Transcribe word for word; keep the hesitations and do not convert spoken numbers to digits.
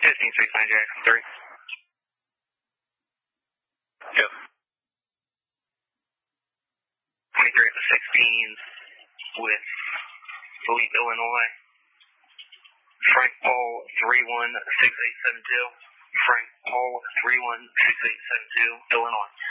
fifteen six nine Jackson three. Yep. twenty-three at the sixteen with Philippe, Illinois. Frank Paul three one six eight seven two. Frank Paul three one six eight seven two, Illinois.